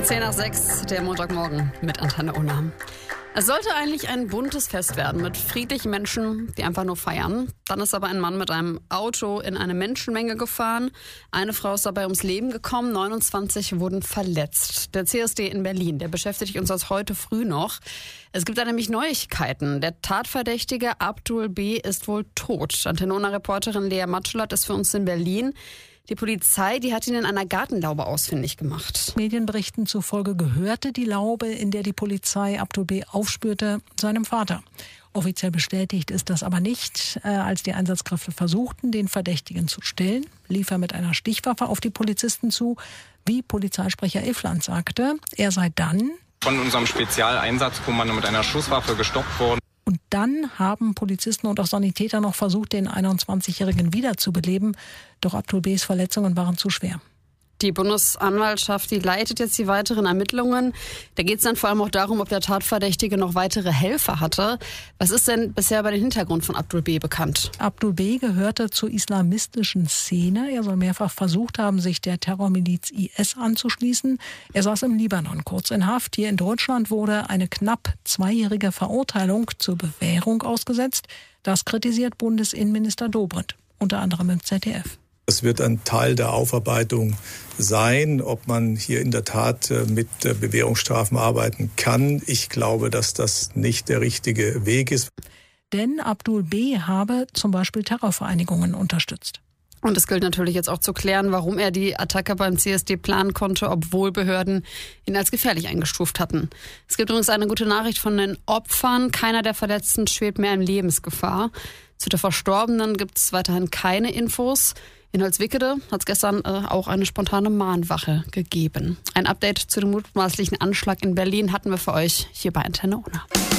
10:06, der Montagmorgen mit Antenne Unna. Es sollte eigentlich ein buntes Fest werden mit friedlichen Menschen, die einfach nur feiern. Dann ist aber ein Mann mit einem Auto in eine Menschenmenge gefahren. Eine Frau ist dabei ums Leben gekommen, 29 wurden verletzt. Der CSD in Berlin, der beschäftigt uns aus heute früh noch. Es gibt da nämlich Neuigkeiten. Der Tatverdächtige Abdul B. ist wohl tot. Antenne Unna-Reporterin Lea Matschullat ist für uns in Berlin. Die Polizei, die hat ihn in einer Gartenlaube ausfindig gemacht. Medienberichten zufolge gehörte die Laube, in der die Polizei Abdul B. aufspürte, seinem Vater. Offiziell bestätigt ist das aber nicht. Als die Einsatzkräfte versuchten, den Verdächtigen zu stellen, lief er mit einer Stichwaffe auf die Polizisten zu. Wie Polizeisprecher Iffland sagte, er sei dann von unserem Spezialeinsatzkommando mit einer Schusswaffe gestoppt worden. Und dann haben Polizisten und auch Sanitäter noch versucht, den 21-Jährigen wiederzubeleben. Doch Abdul B.'s Verletzungen waren zu schwer. Die Bundesanwaltschaft, die leitet jetzt die weiteren Ermittlungen. Da geht es dann vor allem auch darum, ob der Tatverdächtige noch weitere Helfer hatte. Was ist denn bisher über den Hintergrund von Abdul B. bekannt? Abdul B. gehörte zur islamistischen Szene. Er soll mehrfach versucht haben, sich der Terrormiliz IS anzuschließen. Er saß im Libanon kurz in Haft. Hier in Deutschland wurde eine knapp 2-jährige Verurteilung zur Bewährung ausgesetzt. Das kritisiert Bundesinnenminister Dobrindt, unter anderem im ZDF. Es wird ein Teil der Aufarbeitung sein, ob man hier in der Tat mit Bewährungsstrafen arbeiten kann. Ich glaube, dass das nicht der richtige Weg ist. Denn Abdul B. habe zum Beispiel Terrorvereinigungen unterstützt. Und es gilt natürlich jetzt auch zu klären, warum er die Attacke beim CSD planen konnte, obwohl Behörden ihn als gefährlich eingestuft hatten. Es gibt übrigens eine gute Nachricht von den Opfern. Keiner der Verletzten schwebt mehr in Lebensgefahr. Zu der Verstorbenen gibt es weiterhin keine Infos. In Holzwickede hat es gestern auch eine spontane Mahnwache gegeben. Ein Update zu dem mutmaßlichen Anschlag in Berlin hatten wir für euch hier bei Antenne Unna.